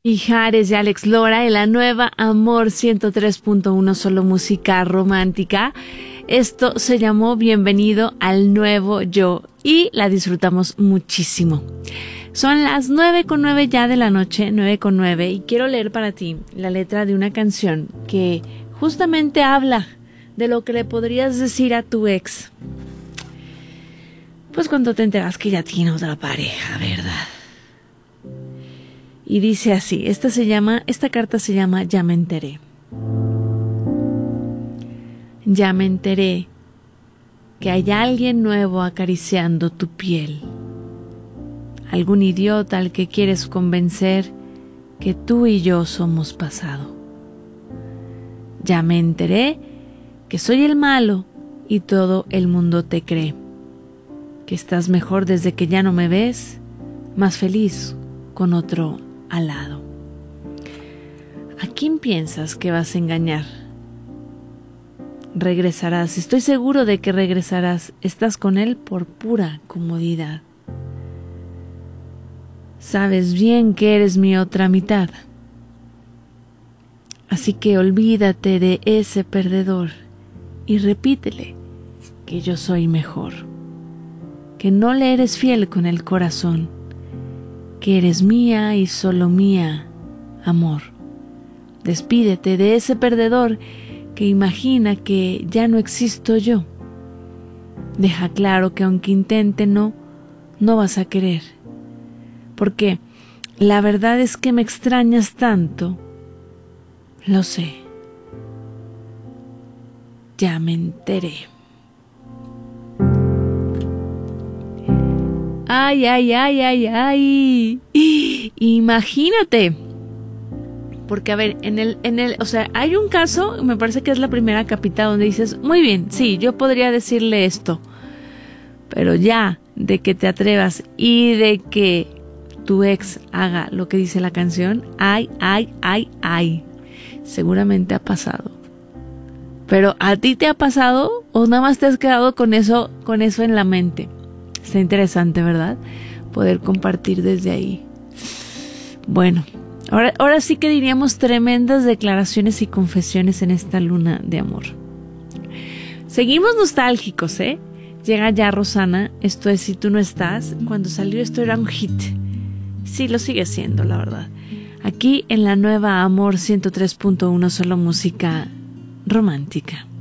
Mijares de Alex Lora en la nueva Amor 103.1, solo música romántica. Esto se llamó Bienvenido al Nuevo Yo y la disfrutamos muchísimo. Son las 9:09 ya de la noche, 9:09, y quiero leer para ti la letra de una canción que justamente habla de lo que le podrías decir a tu ex. Pues cuando te enteras que ya tiene otra pareja, ¿verdad? Y dice así, esta carta se llama Ya me enteré. Ya me enteré que hay alguien nuevo acariciando tu piel. Algún idiota al que quieres convencer que tú y yo somos pasado. Ya me enteré que soy el malo y todo el mundo te cree. Que estás mejor desde que ya no me ves, más feliz con otro al lado. ¿A quién piensas que vas a engañar? Regresarás, estoy seguro de que regresarás. Estás con él por pura comodidad. Sabes bien que eres mi otra mitad. Así que olvídate de ese perdedor y repítele que yo soy mejor. Que no le eres fiel con el corazón. Que eres mía y solo mía, amor. Despídete de ese perdedor que imagina que ya no existo yo. Deja claro que aunque intente no vas a querer. Porque la verdad es que me extrañas tanto. Lo sé. Ya me enteré. Ay, ay, ay, ay, ay. Imagínate. Porque, a ver, o sea, hay un caso, me parece que es la primera capita donde dices, muy bien, sí, yo podría decirle esto. Pero ya, de que te atrevas y de que tu ex haga lo que dice la canción, ay, ay, ay, ay. Seguramente ha pasado. Pero, ¿a ti te ha pasado o nada más te has quedado con eso en la mente? Está interesante, ¿verdad? Poder compartir desde ahí. Bueno, ahora sí que diríamos tremendas declaraciones y confesiones en esta luna de amor. Seguimos nostálgicos, ¿eh? Llega ya Rosana, esto es Si tú no estás. Cuando salió esto era un hit. Sí, lo sigue siendo, la verdad. Aquí en la nueva Amor 103.1, solo música romántica.